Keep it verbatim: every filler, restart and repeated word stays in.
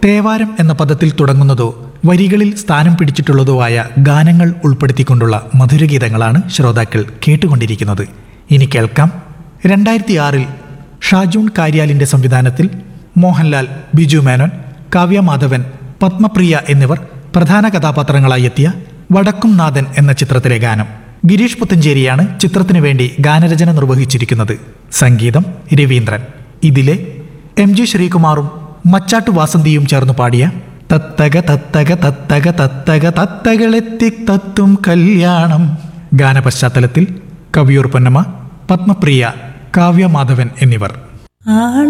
തേവാരം എന്ന പദത്തിൽ തുടങ്ങുന്നതോ വരികളിൽ സ്ഥാനം പിടിച്ചിട്ടുള്ളതോ ആയ ഗാനങ്ങൾ ഉൾപ്പെടുത്തിക്കൊണ്ടുള്ള മധുരഗീതങ്ങളാണ് ശ്രോതാക്കൾ കേട്ടുകൊണ്ടിരിക്കുന്നത്. ഇനി കേൾക്കാം രണ്ടായിരത്തി ആറിൽ ഷാജൂൺ കാര്യാലിന്റെ സംവിധാനത്തിൽ മോഹൻലാൽ, ബിജു മേനോൻ, കാവ്യ മാധവൻ, പത്മപ്രിയ എന്നിവർ പ്രധാന കഥാപാത്രങ്ങളായി എത്തിയ വടക്കും നാഥൻ എന്ന ചിത്രത്തിലെ ഗാനം. ഗിരീഷ് പുത്തഞ്ചേരിയാണ് ചിത്രത്തിനു വേണ്ടി ഗാനരചന നിർവഹിച്ചിരിക്കുന്നത്. സംഗീതം രവീന്ദ്രൻ. ഇതിലെ എം ജി ശ്രീകുമാറും മച്ചാട്ടു വാസന്തിയും ചേർന്ന് പാടിയ തത്തക തത്തക തത്തക തത്തക തത്തകളെത്തി തത്തും കല്യാണം ഗാനപശ്ചാത്തലത്തിൽ കവിയൂർ പൊന്നമ്മ, പത്മപ്രിയ, കാവ്യ മാധവൻ എന്നിവർ.